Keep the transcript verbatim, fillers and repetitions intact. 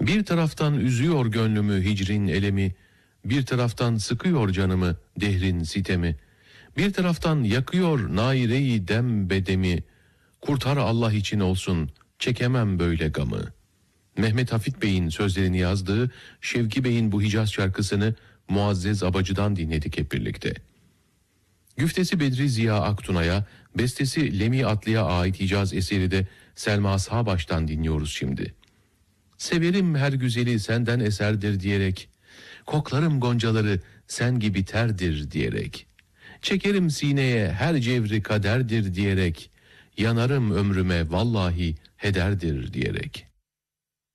Bir taraftan üzüyor gönlümü hicrin elemi, bir taraftan sıkıyor canımı dehrin sitemi, bir taraftan yakıyor naireyi dem bedemi, kurtar Allah için olsun çekemem böyle gamı. Mehmet Hafit Bey'in sözlerini yazdığı Şevki Bey'in bu Hicaz şarkısını Muazzez Abacı'dan dinledik hep birlikte. Güftesi Bedri Ziya Aktuna'ya, bestesi Lemi Atlı'ya ait Hicaz eseri de Selma Sağbaş'tan dinliyoruz şimdi. Severim her güzeli senden eserdir diyerek, koklarım goncaları sen gibi terdir diyerek, çekerim sineye her cevri kaderdir diyerek, yanarım ömrüme vallahi hederdir diyerek.